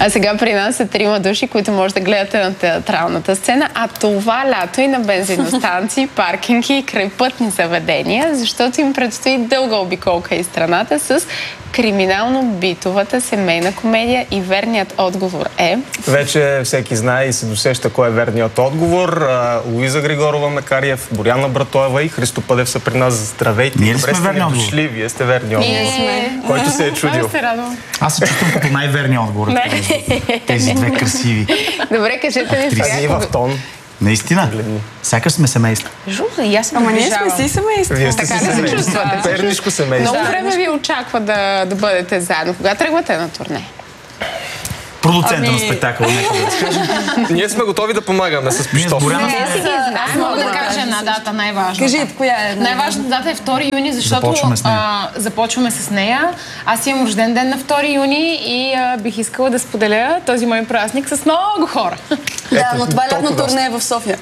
А сега при нас са 3 души, които може да гледате на театралната сцена, а това лято и на бензиностанции, паркинги и крайпътни заведения, защото им предстои дълга обиколка из страната с криминално-битовата семейна комедия и верният отговор е... Вече всеки знае и се досеща кой е верният отговор. Луиза Григорова Макариев, Боряна Братоева и Христо Пъдев са при нас. Здравейте! Ние ли сме верни отговор? Дошли, вие сте верни отговор. Ние сме. Който се е чудил. Аз се чувствам като най-верният отговор. Тези две красиви. Добре, кажете ми сега. И в тон. Наистина? Сякаш сме семейство. И аз съм ние сме си семейство. Вие сте Така си ли се семейство. чувствате? Пернишко семейство. Много време ви очаква да бъдете заедно. Кога тръгвате на турне? Продуцента на спектакъл. Ние сме готови да помагаме с пищов. Аз мога да кажа една дата, най-важната. Кажи, коя е? Най-важната дата е 2 юни, защото започваме с нея. Аз имам рожден ден на 2 юни и бих искала да споделя този мой празник с много хора. Да, но това лятно турне е в София.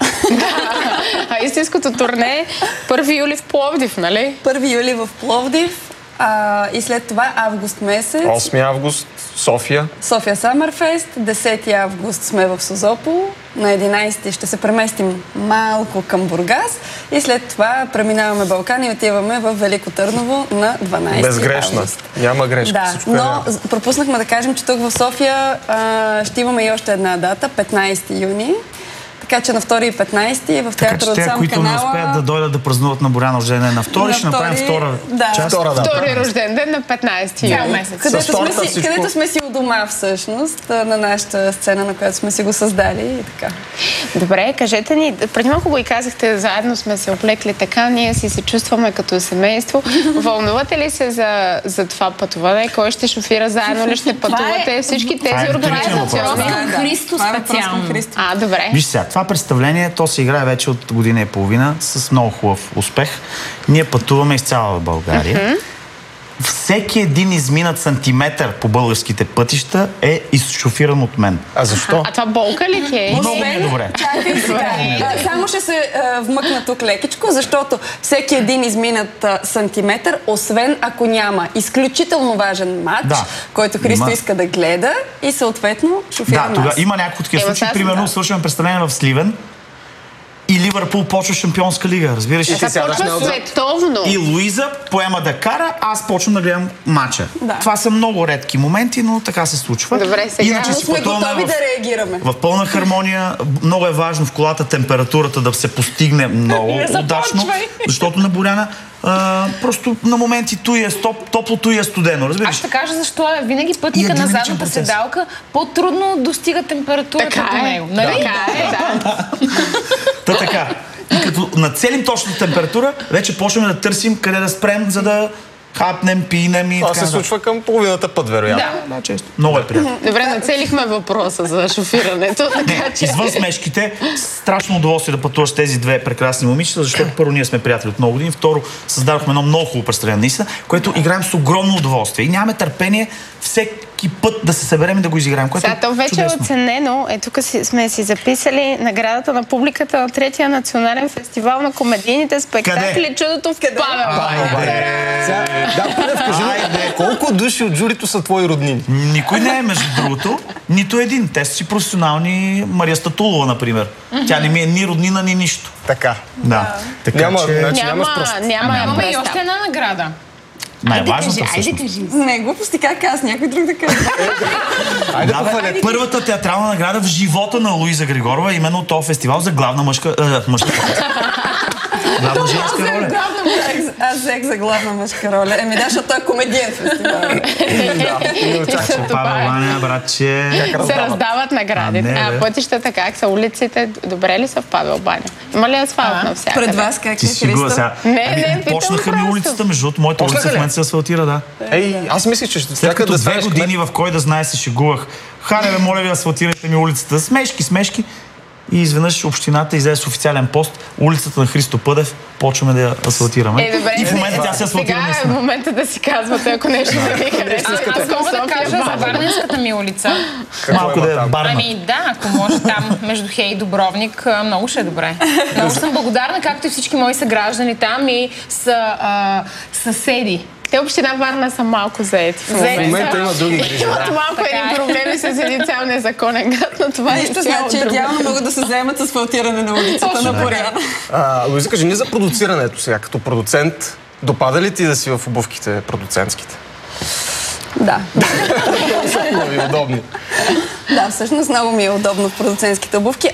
А истинското турне е 1 юли в Пловдив, нали? 1 юли в Пловдив и след това август месец. 8 август, София. София Самърфест. 10 август сме в Созопол. На 11 ще се преместим малко към Бургас. И след това преминаваме Балкан и отиваме в Велико Търново на 12 Безгрешна. август. Няма грешка. Да, но пропуснахме да кажем, че тук в София ще имаме и още една дата, 15 юни. Така че на 2 и 15 в театъра от сам които не успеят да дойдат да празнуват на Боряна рожден ден на 2, ще направим втора част. Втори рожден ден на 15 юни. Където сме си у дома всъщност, на нашата сцена, на която сме си го създали и така. Добре, кажете ни, преди малко го и казахте, заедно сме се облекли така, ние си се чувстваме като семейство. Вълнувате ли се за това пътуване? Кой ще шофира заедно ли ще пътувате? Всички тези организационни? Христо специално. А, добре. Виж сега, това представление, то се играе вече от година и половина с много хубав успех. Ние пътуваме из цяла България. Всеки един изминат сантиметър по българските пътища е изшофиран от мен. А защо? А това болка ли ти е? Много ми е добре. Чакай сега. Само ще се вмъкна тук лекичко, защото всеки един изминат сантиметър, освен ако няма изключително важен матч, който Христо иска да гледа и съответно шофира нас. Да, тогава има няколко такива случаи. Примерно свършваме представление в Сливен и Ливърпул почва Шампионска лига. Разбираш ли? Световно. И Луиза поема да кара, аз почвам да гледам матча. Да. Това са много редки моменти, но така се случва. Добре, сега иначе сме готови да реагираме. В пълна хармония. Много е важно в колата температурата да се постигне много удачно, защото на Боряна просто на моменти топлото и е студено. Разбираш? Аз ще кажа защо е винаги пътника на задната седалка по-трудно достига температурата до него. Нали? Така. И като нацелим точната температура, вече почваме да търсим къде да спрем, за да хапнем, пинем и така. Това се случва към половината път, вероятно. Да, често. Много е приятно. Добре, нацелихме въпроса за шофирането. Извън смешките, страшно удоволствие да пътуваш тези две прекрасни момичета, защото първо ние сме приятели от много години, второ създадохме едно много хубаво представление наистина, което играем с огромно удоволствие. И нямаме търпение всеки път да се съберем и да го изиграем. Сега то вече е оценено. Тук сме си записали наградата на публиката на 3-я национален фестивал на комедийните спектакли Чудото в Павел. Колко души от журито са твои роднини? Никой не е, между другото. Нито един. Те са си професионални. Мария Статулова, например. Тя не ми е ни роднина, ни нищо. Така. Да. Имаме и още една награда. Най-важната всъщност. Не, глупости, как аз някой друг да кажа. Първата театрална награда в живота на Луиза Григорова е именно този фестивал за главна мъжка... Главна женска роля. Аз взех за главна мъжка роля. Да, защото той е комедиен фестивал. Павел Ваня, братче. Се раздават наградите. А пътищата как са? Улиците добре ли са в Павел Баня? Има ли асфалт навсякъде? Пред вас как е, Христо? Не, почнаха ми улицата, между другото, моята улица в момента се асфалтира, да. Аз мисля, че ще след като 2 години в кой да знае се шегувах. Харе, моля ви, асфалтирайте ми улицата. Смешки. И изведнъж общината излезе с официален пост, улицата на Христо Пъдев, почваме да я асфалтираме. И в момента тя се асфалтира наистина. Сега е момента да си казвате, ако нещо не ви хареса. Аз мога да кажа за Варненската ми улица. Малко да е барна. Ами да, ако може там, между Хей и Дубровник, много ще е добре. Много съм благодарна, както и всички мои съграждани там и съседи. Те община Варна са малко заети. В момента има други грижи. Имат малко едни проблеми с един цял незаконен град, но това е нищо значи, идеално могат да се заемат с асфалтиране на улицата на Боряна. Луиза, кажи ни за продуцирането сега. Като продуцент, допада ли ти да си в обувките продуцентските? Да. Много ми е удобни. Да, всъщност много ми е удобно в продуцентските обувки.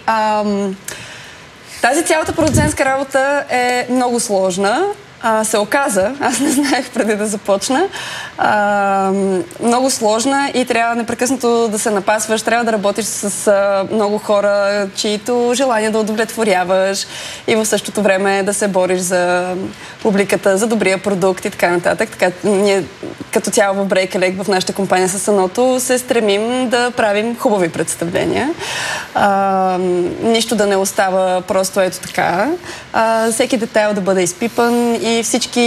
Тази цялата продуцентска работа е много сложна. Се оказа, аз не знаех преди да започна, много сложна и трябва непрекъснато да се напасваш, трябва да работиш с много хора, чието желание да удовлетворяваш и в същото време да се бориш за публиката, за добрия продукт и така нататък. Така, ние като цяло в Break в нашата компания с Аното се стремим да правим хубави представления. Нищо да не остава просто ето така. Всеки детайл да бъде изпипан и всички